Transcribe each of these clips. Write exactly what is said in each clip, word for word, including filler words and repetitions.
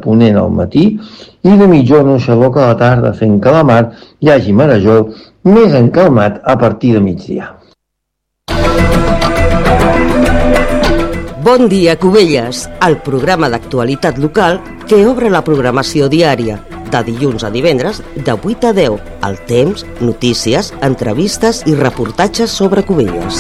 ponent al matí i de mitjona o xaloc a la tarda, fent que a la mar hi hagi marejol més encalmat a partir de migdia. Bon dia, Cubelles, el programa d'actualitat local que obre la programació diària, de dilluns a divendres, de vuit a deu, al temps, notícies, entrevistes i reportatges sobre Cubelles.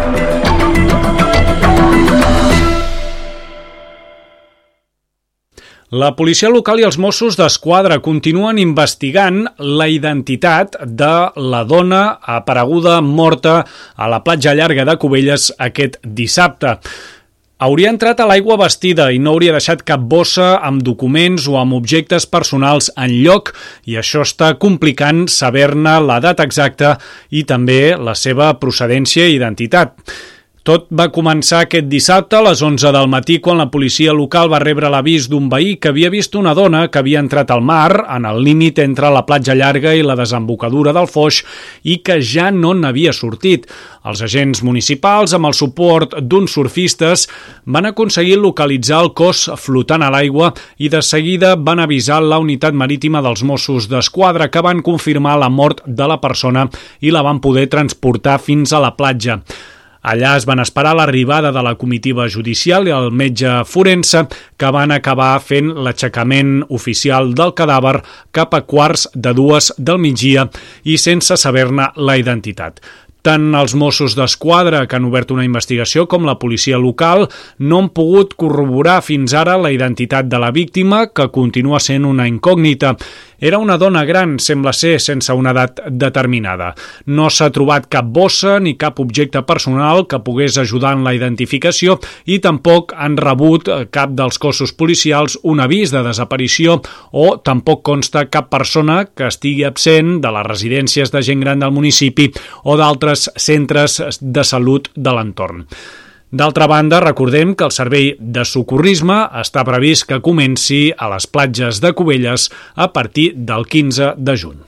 La policia local i els Mossos d'Esquadra continuen investigant la identitat de la dona apareguda morta a la platja llarga de Cubelles aquest dissabte. Hauria entrat a l'aigua vestida i no hauria deixat cap bossa amb documents o amb objectes personals en lloc, i això està complicant saber-ne l'edat exacta i també la seva procedència i identitat. Tot va començar aquest dissabte a les onze del matí quan la policia local va rebre l'avís d'un veí que havia vist una dona que havia entrat al mar en el límit entre la platja llarga i la desembocadura del Foix i que ja no n'havia sortit. Els agents municipals, amb el suport d'uns surfistes, van aconseguir localitzar el cos flotant a l'aigua i de seguida van avisar la unitat marítima dels Mossos d'Esquadra, que van confirmar la mort de la persona i la van poder transportar fins a la platja. Allà es van esperar l'arribada de la comitiva judicial i el metge forense, que van acabar fent l'aixecament oficial del cadàver cap a quarts de dues del migdia i sense saber-ne la identitat. Tant els Mossos d'Esquadra, que han obert una investigació, com la policia local no han pogut corroborar fins ara la identitat de la víctima, que continua sent una incògnita. Era una dona gran, sembla ser, sense una edat determinada. No s'ha trobat cap bossa ni cap objecte personal que pogués ajudar en la identificació i tampoc han rebut cap dels cossos policials un avís de desaparició o tampoc consta cap persona que estigui absent de les residències de gent gran del municipi o d'altres centres de salut de l'entorn. D'altra banda, recordem que el servei de socorrisme està previst que comenci a les platges de Cubelles a partir del quinze de juny.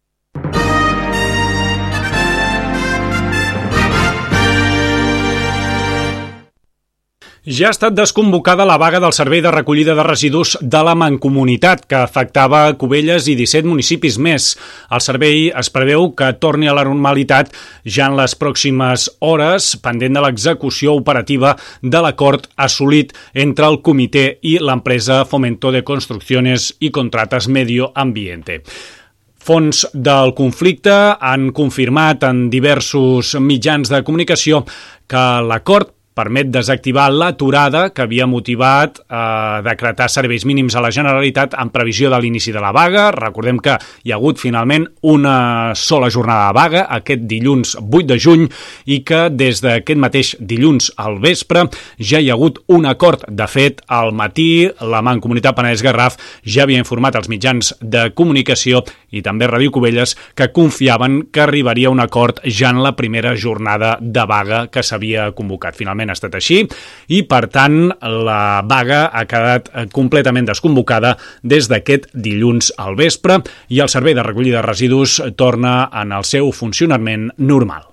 Ja ha estat desconvocada la vaga del servei de recollida de residus de la Mancomunitat, que afectava Cubelles i disset municipis més. El servei es preveu que torni a la normalitat ja en les pròximes hores, pendent de l'execució operativa de l'acord assolit entre el comitè i l'empresa Fomento de Construcciones y Contratas Medio Ambiente. Fons del conflicte han confirmat en diversos mitjans de comunicació que l'acord permet desactivar l'aturada que havia motivat a eh, decretar serveis mínims a la Generalitat en previsió de l'inici de la vaga. Recordem que hi ha hagut finalment una sola jornada de vaga aquest dilluns vuit de juny i que des d'aquest mateix dilluns al vespre ja hi ha hagut un acord. De fet, al matí la Mancomunitat Penedès-Garraf ja havia informat als mitjans de comunicació i també Ràdio Cubelles que confiaven que arribaria un acord ja en la primera jornada de vaga que s'havia convocat. Finalment ha estat així i, per tant, la vaga ha quedat completament desconvocada des d'aquest dilluns al vespre i el servei de recollida de residus torna en el seu funcionament normal.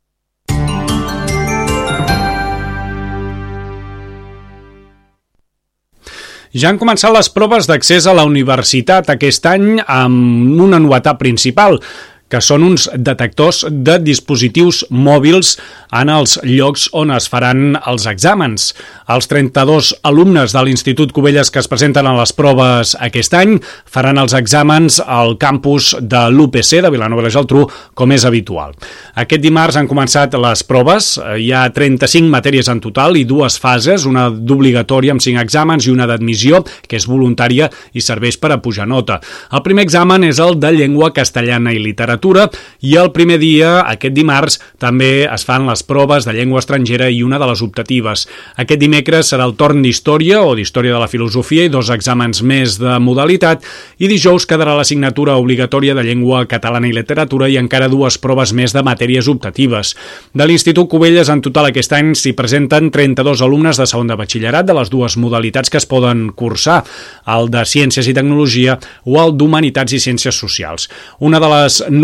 Ja han començat les proves d'accés a la universitat aquest any amb una novetat principal, que són uns detectors de dispositius mòbils en els llocs on es faran els exàmens. Els trenta-dos alumnes de l'Institut Cubelles que es presenten a les proves aquest any faran els exàmens al campus de l'U P C de Vilanova i la Geltrú, com és habitual. Aquest dimarts han començat les proves, hi ha trenta-cinc matèries en total i dues fases, una d'obligatòria amb cinc exàmens i una d'admissió, que és voluntària i serveix per a pujar nota. El primer examen és el de llengua castellana i literatura, i el primer dia, aquest dimarts, també es fan les proves de llengua estrangera i una de les optatives. Aquest dimecres serà el torn d'història o d'història de la filosofia i dos exàmens més de modalitat, i dijous quedarà l'assignatura obligatòria de llengua catalana i literatura i encara dues proves més de matèries optatives. De l'Institut Cubelles en total aquest any s'hi presenten trenta-dos alumnes de segon de batxillerat de les dues modalitats que es poden cursar, el de Ciències i Tecnologia o el d'Humanitats i Ciències Socials. Una de les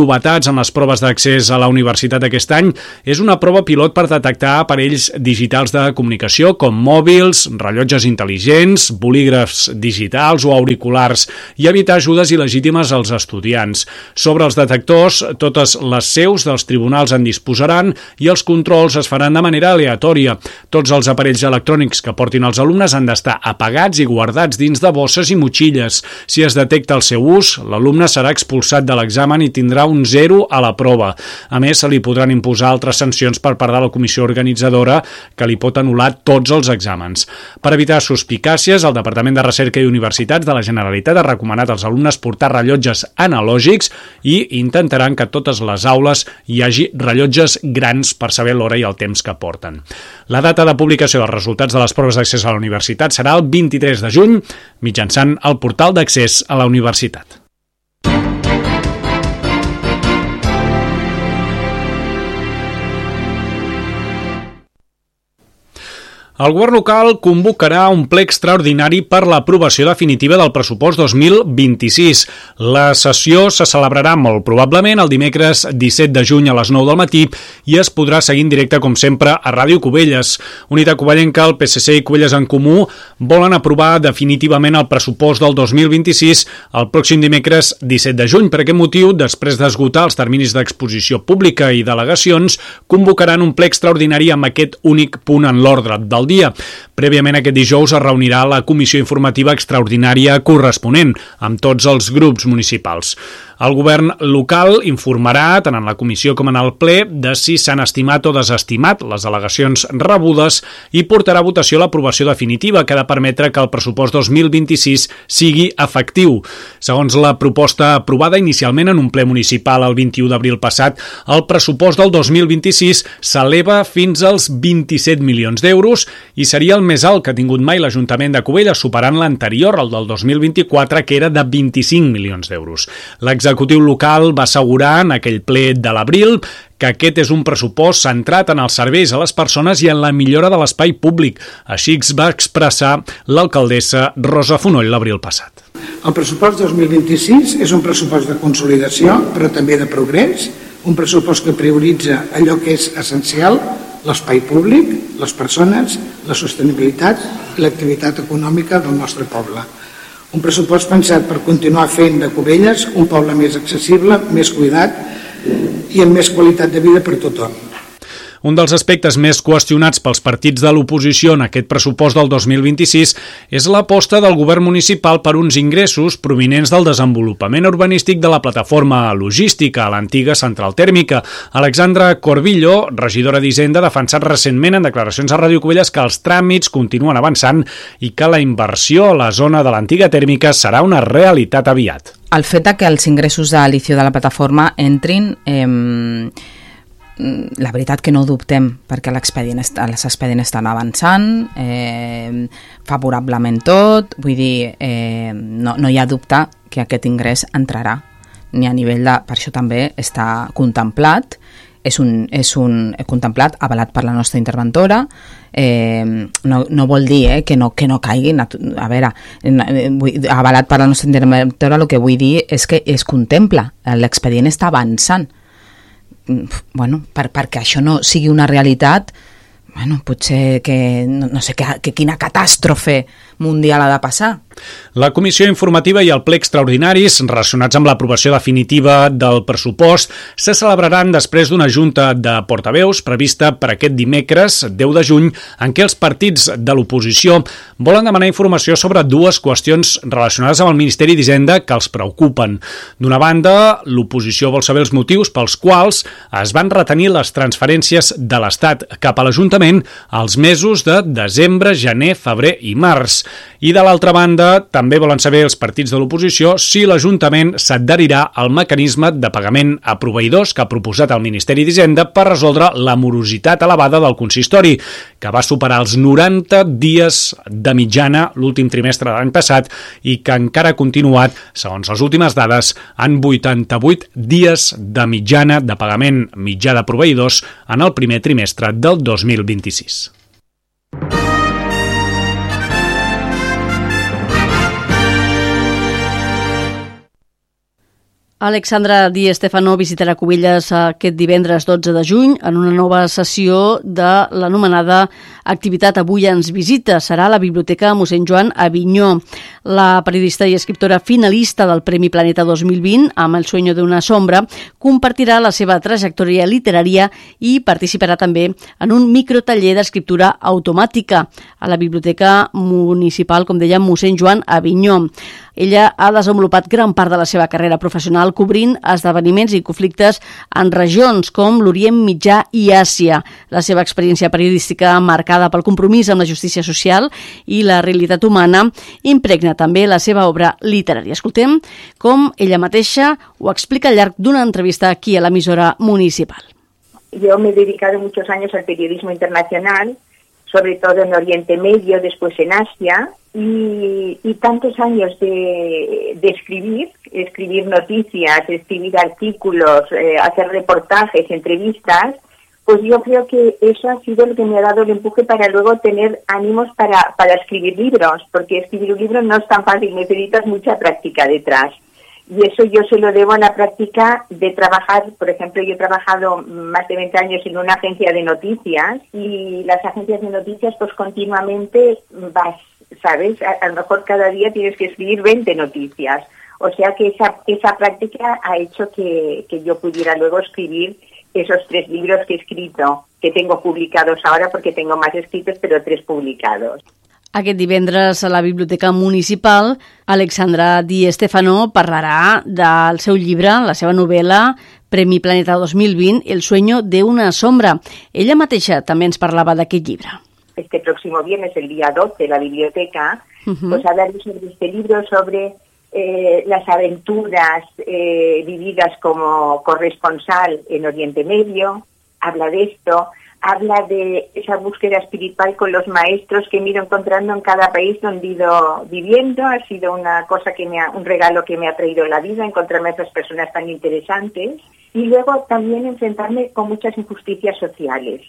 novetats en les proves d'accés a la universitat aquest any és una prova pilot per detectar aparells digitals de comunicació com mòbils, rellotges intel·ligents, bolígrafs digitals o auriculars i evitar ajudes il·legítimes als estudiants. Sobre els detectors, totes les seus dels tribunals en disposaran i els controls es faran de manera aleatòria. Tots els aparells electrònics que portin els alumnes han d'estar apagats i guardats dins de bosses i motxilles. Si es detecta el seu ús, l'alumne serà expulsat de l'examen i tindrà un zero a la prova. A més, se li podran imposar altres sancions per part de la comissió organitzadora que li pot anul·lar tots els exàmens. Per evitar suspicàcies, el Departament de Recerca i Universitats de la Generalitat ha recomanat als alumnes portar rellotges analògics i intentaran que a totes les aules hi hagi rellotges grans per saber l'hora i el temps que porten. La data de publicació dels resultats de les proves d'accés a la universitat serà el vint-i-tres de juny mitjançant el portal d'accés a la universitat. El govern local convocarà un ple extraordinari per l'aprovació definitiva del pressupost dos mil vint-i-sis. La sessió se celebrarà molt probablement el dimecres disset de juny a les nou del matí i es podrà seguir en directe, com sempre, a Ràdio Cubelles. Unitat Covellenca, el P S C i Cubelles en Comú volen aprovar definitivament el pressupost del dos mil vint-i-sis el pròxim dimecres disset de juny. Per aquest motiu, després d'esgotar els terminis d'exposició pública i delegacions, convocaran un ple extraordinari amb aquest únic punt en l'ordre del dia. Prèviament aquest dijous es reunirà la comissió informativa extraordinària corresponent amb tots els grups municipals. El govern local informarà, tant en la comissió com en el ple, de si s'han estimat o desestimat les al·legacions rebudes i portarà a votació l'aprovació definitiva, que ha de permetre que el pressupost dos mil vint-i-sis sigui efectiu. Segons la proposta aprovada inicialment en un ple municipal el vint-i-u d'abril passat, el pressupost del dos mil vint-i-sis s'eleva fins als vint-i-set milions d'euros i seria el més alt que ha tingut mai l'Ajuntament de Cubelles, superant l'anterior, el del dos mil vint-i-quatre, que era de vint-i-cinc milions d'euros. L'executiu local va assegurar en aquell ple de l'abril que aquest és un pressupost centrat en els serveis a les persones i en la millora de l'espai públic. Així es va expressar l'alcaldessa Rosa Fonoll l'abril passat. El pressupost dos mil vint-i-sis és un pressupost de consolidació, però també de progrés, un pressupost que prioritza allò que és essencial, l'espai públic, les persones, la sostenibilitat i l'activitat econòmica del nostre poble. Un pressupost pensat per continuar fent de Cubelles un poble més accessible, més cuidat i amb més qualitat de vida per tothom. Un dels aspectes més qüestionats pels partits de l'oposició en aquest pressupost del dos mil vint-i-sis és l'aposta del govern municipal per uns ingressos provinents del desenvolupament urbanístic de la plataforma logística a l'antiga central tèrmica. Alexandra Corbillo, regidora d'Hisenda, ha defensat recentment en declaracions a Ràdio Cubelles que els tràmits continuen avançant i que la inversió a la zona de l'antiga tèrmica serà una realitat aviat. El fet que els ingressos de l'inici de la plataforma entrin... Eh... La veritat que no ho dubtem, perquè l'expedient està, les expedients estan avançant eh, favorablement tot, vull dir, eh, no, no hi ha dubte que aquest ingrés entrarà, ni a nivell de... Per això també està contemplat, és un, és un contemplat, avalat per la nostra interventora, eh, no, no vol dir eh, que, no, que no caiguin, a, a veure, avalat per la nostra interventora, el que vull dir és que es contempla, l'expedient està avançant. Bueno, per, perquè això no sigui una realitat, bueno, potser que no, no sé que, que quina catàstrofe mundial ha de passar. La comissió informativa i el ple extraordinaris relacionats amb l'aprovació definitiva del pressupost se celebraran després d'una junta de portaveus prevista per aquest dimecres deu de juny en què els partits de l'oposició volen demanar informació sobre dues qüestions relacionades amb el Ministeri d'Hisenda que els preocupen. D'una banda, l'oposició vol saber els motius pels quals es van retenir les transferències de l'Estat cap a l'Ajuntament als mesos de desembre, gener, febrer i març. I de l'altra banda, també volen saber els partits de l'oposició si l'Ajuntament s'adherirà al mecanisme de pagament a proveïdors que ha proposat el Ministeri d'Hisenda per resoldre la morositat elevada del consistori, que va superar els noranta dies de mitjana l'últim trimestre de l'any passat i que encara ha continuat, segons les últimes dades, en vuitanta-vuit dies de mitjana de pagament mitjà de proveïdors en el primer trimestre del dos mil vint-i-sis. Alexandra Di Stefano visitarà Cubelles aquest divendres dotze de juny en una nova sessió de l'anomenada activitat Avui ens visita. Serà a la Biblioteca Mossèn Joan a Avinyó. La periodista i escriptora finalista del Premi Planeta dos mil vint, amb El sueño de una sombra, compartirà la seva trajectòria literària i participarà també en un microtaller d'escriptura automàtica a la Biblioteca Municipal, com dèiem, Mossèn Joan a Avinyó. Ella ha desenvolupat gran part de la seva carrera professional cobrint esdeveniments i conflictes en regions com l'Orient Mitjà i Àsia. La seva experiència periodística, marcada pel compromís amb la justícia social i la realitat humana, impregna també la seva obra literària. Escoltem com ella mateixa ho explica al llarg d'una entrevista aquí a l'emissora municipal. Yo me he dedicado muchos años al periodismo internacional, sobre todo en Oriente Medio, después en Asia, y, y tantos años de, de escribir, escribir noticias, escribir artículos, eh, hacer reportajes, entrevistas, pues yo creo que eso ha sido lo que me ha dado el empuje para luego tener ánimos para, para escribir libros, porque escribir un libro no es tan fácil, necesitas mucha práctica detrás. Y eso yo se lo debo a la práctica de trabajar. Por ejemplo, yo he trabajado más de veinte años en una agencia de noticias y las agencias de noticias pues continuamente vas, ¿sabes? A, a lo mejor cada día tienes que escribir veinte noticias. O sea que esa, esa práctica ha hecho que, que yo pudiera luego escribir esos tres libros que he escrito, que tengo publicados ahora porque tengo más escritos, pero tres publicados. Aquest divendres a la Biblioteca Municipal, Alexandra Di Stefano parlarà del seu llibre, la seva novel·la, Premi Planeta dos mil vint, El sueño de una sombra. Ella mateixa també ens parlava d'aquest llibre. Este próximo viernes, el día doce, la biblioteca, uh-huh. pues hablaré sobre este libro, sobre eh, las aventuras eh, vividas como corresponsal en Oriente Medio. Habla de esto. Habla de esa búsqueda espiritual con los maestros que me he ido encontrando en cada país donde he ido viviendo. Ha sido una cosa que me ha, un regalo que me ha traído la vida, encontrarme a esas personas tan interesantes. Y luego también enfrentarme con muchas injusticias sociales.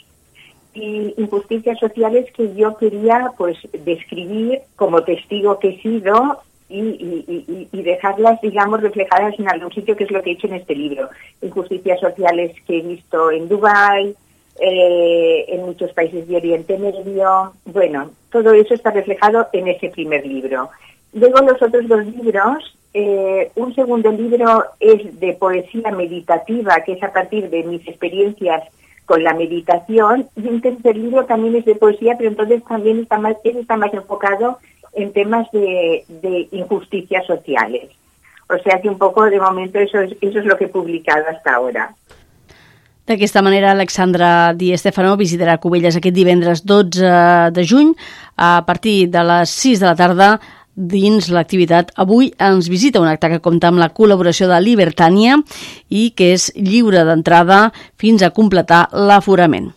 Y injusticias sociales que yo quería pues describir como testigo que he sido y, y, y, y dejarlas, digamos, reflejadas en algún sitio, que es lo que he hecho en este libro. Injusticias sociales que he visto en Dubái, Eh, en muchos países de Oriente Medio. Bueno, todo eso está reflejado en ese primer libro. Luego los otros dos libros, eh, un segundo libro es de poesía meditativa, que es a partir de mis experiencias con la meditación, y un tercer libro también es de poesía, pero entonces también está más, está más enfocado en temas de, de injusticias sociales. O sea que un poco de momento eso es, eso es lo que he publicado hasta ahora. D'aquesta manera, Alexandra Di Stefano visitarà Cubelles aquest divendres dotze de juny a partir de les sis de la tarda dins l'activitat Avui ens visita, un acte que compta amb la col·laboració de Libertània i que és lliure d'entrada fins a completar l'aforament.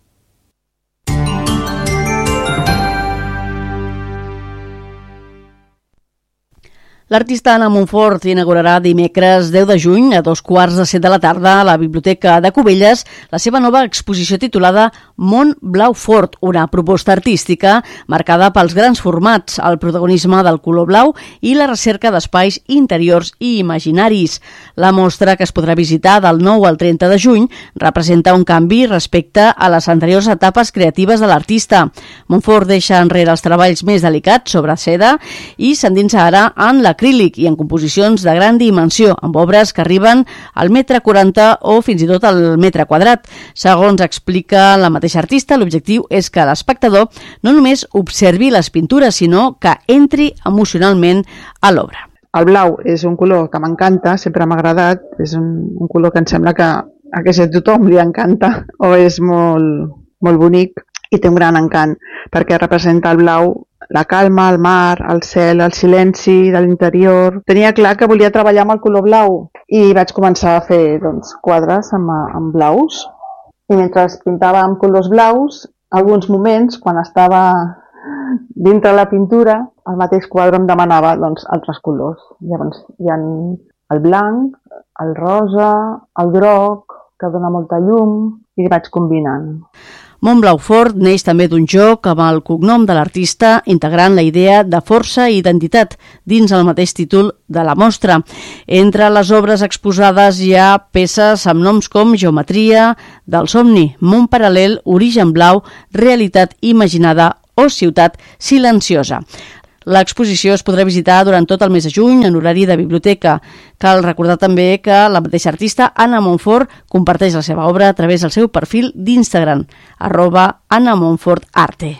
L'artista Anna Montfort inaugurarà dimecres deu de juny a dos quarts de set de la tarda a la Biblioteca de Cubelles la seva nova exposició titulada Mont Blau Fort, una proposta artística marcada pels grans formats, el protagonisme del color blau i la recerca d'espais interiors i imaginaris. La mostra, que es podrà visitar del nou al trenta de juny, representa un canvi respecte a les anteriors etapes creatives de l'artista. Montfort deixa enrere els treballs més delicats sobre seda i s'endinsa ara en la acrílic i en composicions de gran dimensió, amb obres que arriben al metre quaranta o fins i tot al metre quadrat. Segons explica la mateixa artista, l'objectiu és que l'espectador no només observi les pintures, sinó que entri emocionalment a l'obra. El blau és un color que m'encanta, sempre m'ha agradat, és un, un color que em sembla que a quasi a tothom li encanta, o és molt, molt bonic i té un gran encant, perquè representa el blau la calma, el mar, el cel, el silenci de l'interior. Tenia clar que volia treballar amb el color blau i vaig començar a fer doncs, quadres amb, amb blaus. I mentre pintava amb colors blaus, alguns moments, quan estava dintre la pintura, el mateix quadre em demanava doncs, altres colors. Llavors hi ha el blanc, el rosa, el groc, que dona molta llum, i vaig combinant. Montblau Fort neix també d'un joc amb el cognom de l'artista, integrant la idea de força i identitat dins el mateix títol de la mostra. Entre les obres exposades hi ha peces amb noms com Geometria del somni, Món paral·lel, Origen blau, Realitat imaginada o Ciutat silenciosa. L'exposició es podrà visitar durant tot el mes de juny en horari de biblioteca. Cal recordar també que la mateixa artista, Anna Montfort, comparteix la seva obra a través del seu perfil d'Instagram, arroba Anna Montfort Arte.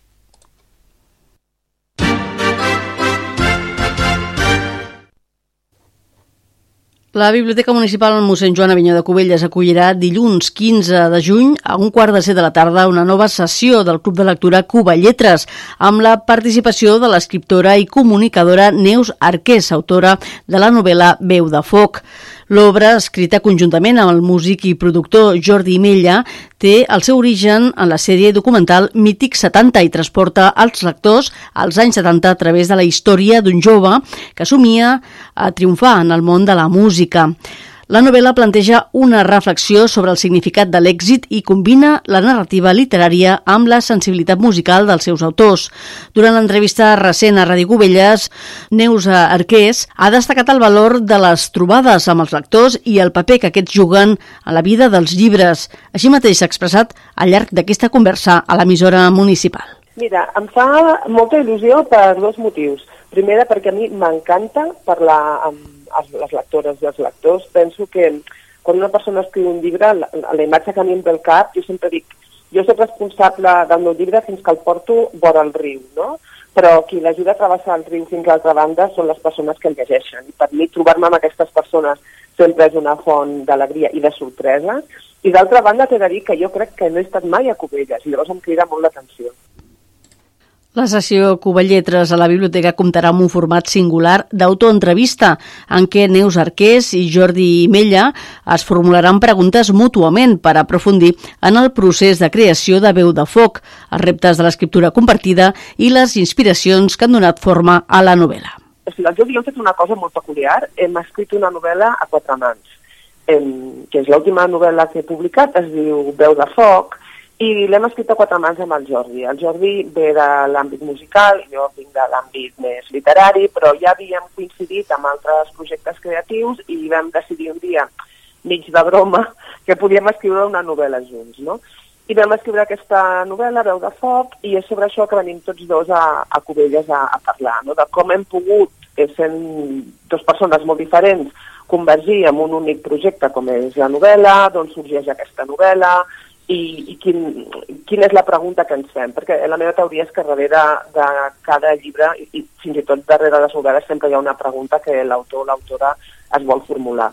La Biblioteca Municipal mossèn Joan Avinyó de Cubelles acollirà dilluns quinze de juny a un quart de set de la tarda una nova sessió del Club de Lectura Cuba Lletres amb la participació de l'escriptora i comunicadora Neus Arqués, autora de la novel·la Veu de foc. L'obra, escrita conjuntament amb el músic i productor Jordi Mella, té el seu origen en la sèrie documental Mític setanta i transporta els lectors als anys setanta a través de la història d'un jove que somia a triomfar en el món de la música. La novel·la planteja una reflexió sobre el significat de l'èxit i combina la narrativa literària amb la sensibilitat musical dels seus autors. Durant l'entrevista recent a Ràdio Cubelles, Neus Arqués ha destacat el valor de les trobades amb els lectors i el paper que aquests juguen a la vida dels llibres. Així mateix s'ha expressat al llarg d'aquesta conversa a l'emissora municipal. Mira, em fa molta il·lusió per dos motius. Primera, perquè a mi m'encanta parlar amb les lectores i els lectors. Penso que quan una persona escriu un llibre, la, la imatge que a mi em ve al cap, jo sempre dic, jo soc responsable del meu llibre fins que el porto vora el riu, no? Però qui l'ajuda a travessar el riu fins a l'altra banda són les persones que el llegeixen. I per mi trobar-me amb aquestes persones sempre és una font d'alegria i de sorpresa. I d'altra banda t'he de dir que jo crec que no he estat mai a Cubelles i llavors em crida molt l'atenció. La sessió Cuba Lletres a la biblioteca comptarà amb un format singular d'autoentrevista en què Neus Arqués i Jordi Mella es formularan preguntes mútuament per aprofundir en el procés de creació de Veu de foc, els reptes de l'escriptura compartida i les inspiracions que han donat forma a la novel·la. O sigui, el Jordi i jo hem fet una cosa molt peculiar. Hem escrit una novel·la a quatre mans, que és l'última novel·la que he publicat, es diu Veu de foc, i l'hem escrit a quatre mans amb el Jordi. El Jordi ve de l'àmbit musical, jo vinc de l'àmbit més literari, però ja havíem coincidit amb altres projectes creatius i vam decidir un dia, mig de broma, que podíem escriure una novel·la junts, no? I vam escriure aquesta novel·la, Veu de foc, i és sobre això que venim tots dos a, a Cubelles a, a parlar, no? De com hem pogut, sent dues persones molt diferents, convergir en un únic projecte com és la novel·la, d'on sorgeix aquesta novel·la, i, i quin, quina és la pregunta que ens fem, perquè la meva teoria és que darrere de cada llibre i, i fins i tot darrere de les novel·les sempre hi ha una pregunta que l'autor o l'autora es vol formular.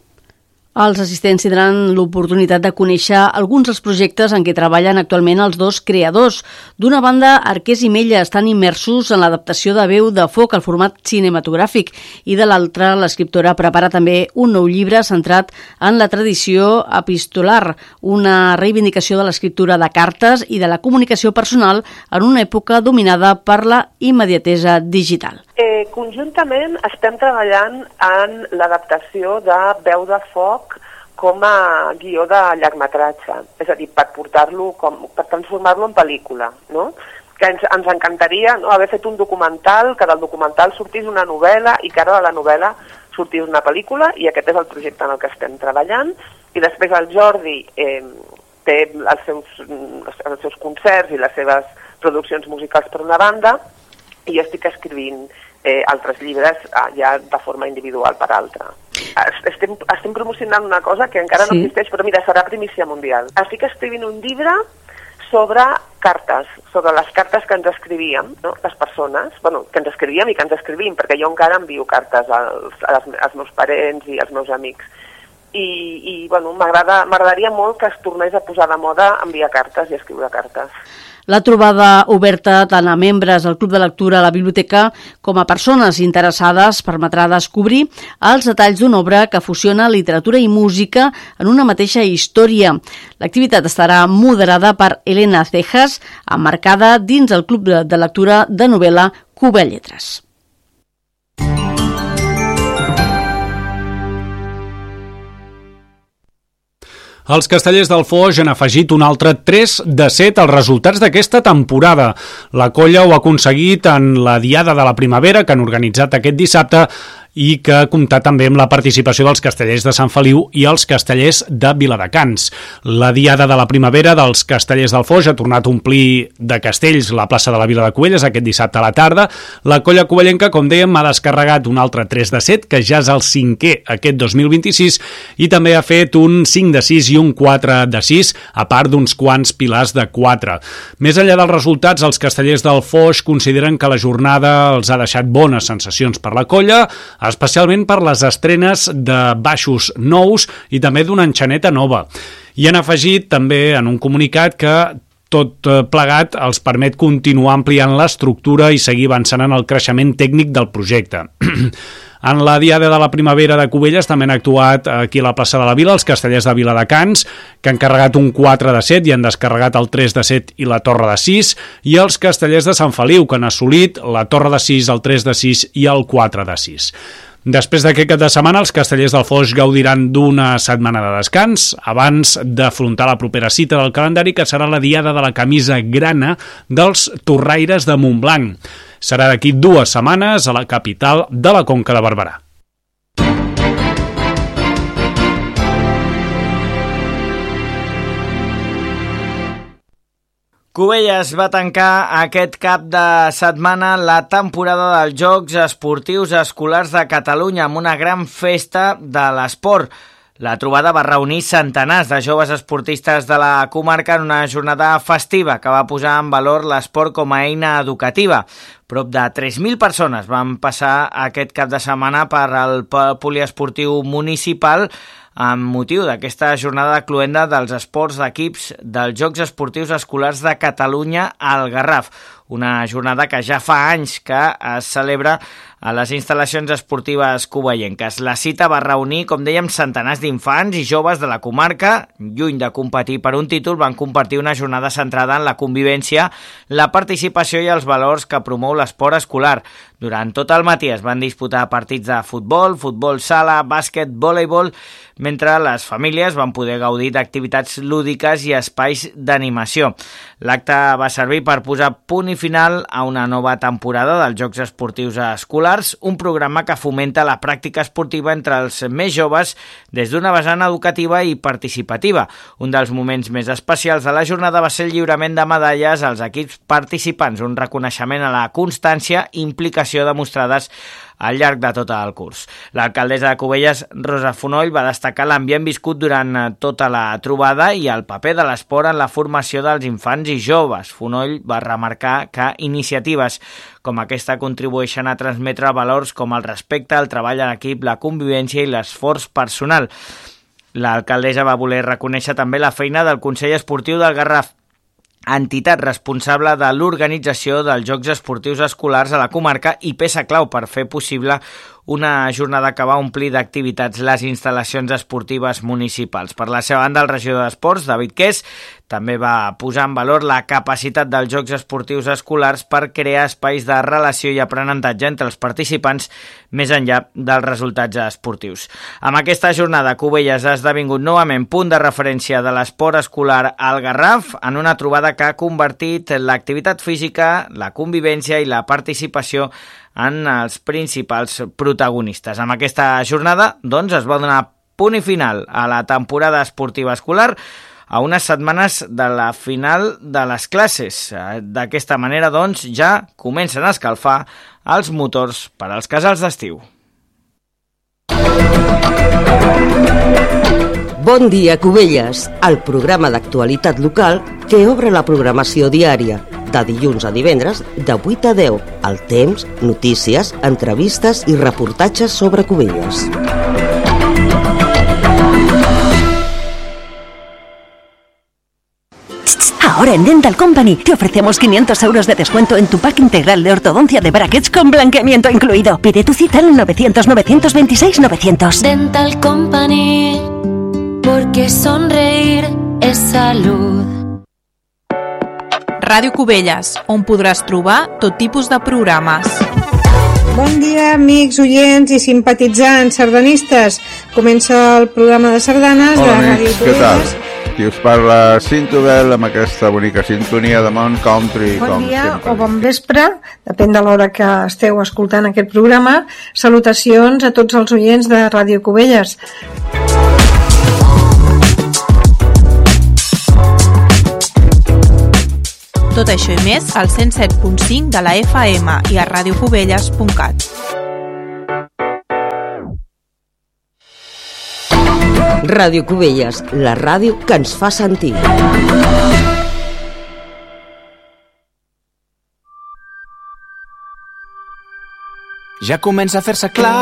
Els assistents tindran l'oportunitat de conèixer alguns dels projectes en què treballen actualment els dos creadors. D'una banda, Arqués i Mella estan immersos en l'adaptació de Veu de foc al format cinematogràfic i de l'altra, l'escriptora prepara també un nou llibre centrat en la tradició epistolar, una reivindicació de l'escriptura de cartes i de la comunicació personal en una època dominada per la immediatesa digital. Eh, conjuntament estem treballant en l'adaptació de Veu de foc com a guió de llargmetratge, és a dir, per portar-lo, com, per transformar-lo en pel·lícula, no? Que ens, ens encantaria, no, haver fet un documental, que del documental sortís una novel·la i que ara de la novel·la sortís una pel·lícula, i aquest és el projecte en el que estem treballant. I després el Jordi eh, té els seus, els seus concerts i les seves produccions musicals per una banda, i jo estic escrivint eh, altres llibres eh, ja de forma individual per altra. Estem, estem promocionant una cosa que encara sí. no existeix, però mira, serà primícia mundial. Estic escrivint un llibre sobre cartes, sobre les cartes que ens escrivíem, no? Les persones, bueno, que ens escrivíem i que ens escrivim, perquè jo encara envio cartes als, als, als meus parents i als meus amics. I, i bueno, m'agradaria molt que es tornés a posar de moda enviar cartes i escriure cartes. La trobada oberta tant a membres del Club de Lectura a la biblioteca com a persones interessades permetrà descobrir els detalls d'una obra que fusiona literatura i música en una mateixa història. L'activitat estarà moderada per Elena Cejas, emmarcada dins el Club de Lectura de novel·la Cuba Lletres. Els Castellers del Foix han afegit un altre tres de set als resultats d'aquesta temporada. La colla ho ha aconseguit en la Diada de la Primavera que han organitzat aquest dissabte i que ha comptat també amb la participació dels Castellers de Sant Feliu i els Castellers de Viladecans. La Diada de la Primavera dels Castellers del Foix ha tornat a omplir de castells la plaça de la Vila de Cubelles aquest dissabte a la tarda. La colla covellenca, com dèiem, ha descarregat un altre tres de set, que ja és el cinquè aquest dos mil vint-i-sis, i també ha fet un cinc de sis i un quatre de sis, a part d'uns quants pilars de quatre. Més enllà dels resultats, els Castellers del Foix consideren que la jornada els ha deixat bones sensacions per la colla, especialment per les estrenes de baixos nous i també d'una enxaneta nova. I han afegit també en un comunicat que tot plegat els permet continuar ampliant l'estructura i seguir avançant en el creixement tècnic del projecte. En la Diada de la Primavera de Cubelles també han actuat aquí a la plaça de la Vila els Castellers de Viladecans, que han carregat un quatre de set i han descarregat el tres de set i la torre de sis, i els Castellers de Sant Feliu, que han assolit la torre de sis, el tres de sis i el quatre de sis. Després d'aquest cap de setmana, els Castellers del Foix gaudiran d'una setmana de descans abans d'afrontar la propera cita del calendari, que serà la Diada de la Camisa Grana dels Torraires de Montblanc. Serà d'aquí dues setmanes a la capital de la Conca de Barberà. Cubelles va tancar aquest cap de setmana la temporada dels Jocs Esportius Escolars de Catalunya amb una gran festa de l'esport. La trobada va reunir centenars de joves esportistes de la comarca en una jornada festiva que va posar en valor l'esport com a eina educativa. Prop de tres mil persones van passar aquest cap de setmana per al poliesportiu municipal amb motiu d'aquesta jornada cloenda dels esports d'equips dels Jocs Esportius Escolars de Catalunya al Garraf. Una jornada que ja fa anys que es celebra a les instal·lacions esportives covellenques. La cita va reunir, com dèiem, centenars d'infants i joves de la comarca. Lluny de competir per un títol, van compartir una jornada centrada en la convivència, la participació i els valors que promou l'esport escolar. Durant tot el matí es van disputar partits de futbol, futbol sala, bàsquet, voleibol, mentre les famílies van poder gaudir d'activitats lúdiques i espais d'animació. L'acte va servir per posar punt i final a una nova temporada dels Jocs Esportius Escolars, un programa que fomenta la pràctica esportiva entre els més joves des d'una vessant educativa i participativa. Un dels moments més especials de la jornada va ser el lliurament de medalles als equips participants, un reconeixement a la constància i implicació demostrades al llarg de tot el curs. L'alcaldessa de Cubelles, Rosa Fonoll, va destacar l'ambient viscut durant tota la trobada i el paper de l'esport en la formació dels infants i joves. Fonoll va remarcar que iniciatives com aquesta contribueixen a transmetre valors com el respecte, el treball en equip, la convivència i l'esforç personal. L'alcaldessa va voler reconèixer també la feina del Consell Esportiu del Garraf, entitat responsable de l'organització dels Jocs Esportius Escolars a la comarca i peça clau per fer possible una jornada que va omplir d'activitats les instal·lacions esportives municipals. Per la seva banda, el regidor d'Esports, David Qués, també va posar en valor la capacitat dels Jocs Esportius Escolars per crear espais de relació i aprenentatge entre els participants més enllà dels resultats esportius. Amb aquesta jornada, Cubelles ha esdevingut novament punt de referència de l'esport escolar al Garraf en una trobada que ha convertit l'activitat física, la convivència i la participació en els principals protagonistes. Amb aquesta jornada, doncs, es va donar punt i final a la temporada esportiva escolar a unes setmanes de la final de les classes. D'aquesta manera, doncs, ja comencen a escalfar els motors per als casals d'estiu. Bon dia, Cubelles, el programa d'actualitat local que obre la programació diària de dilluns a divendres de vuit a deu. El temps, notícies, entrevistes i reportatges sobre Cubelles. Ahora en Dental Company te ofrecemos quinientos euros de descuento en tu pack integral de ortodoncia de brackets con blanqueamiento incluido. Pide tu cita en novecientos, novecientos veintiséis, novecientos. Dental Company, porque sonreír és salut. Ràdio Cubelles, on podràs trobar tot tipus de programes. Bon dia, amics, oients i simpatitzants sardanistes. Comença el programa de sardanes Hola, de amics, Ràdio què tal? Cubelles. Qui us parla, Cinto Bell, amb aquesta bonica sintonia de Mount Country. Bon com dia sempre. o bon vespre, depèn de l'hora que esteu escoltant aquest programa. Salutacions a tots els oients de Ràdio Cubelles. Tot això i més al cent set punt cinc de la F M i a radiocubelles punt cat. Ràdio Cubelles, la ràdio que ens fa sentir. Ja comença a fer-se clar